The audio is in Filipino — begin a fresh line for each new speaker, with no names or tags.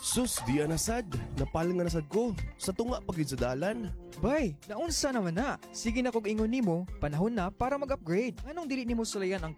Sus, di anasad. Napaling nga nasad ko. Sa tunga pagid sa dalan.
Bay, naunsa naman na. Sige na kog ingon nimo, panahon na para mag-upgrade. Anong dili nimo sulayan ang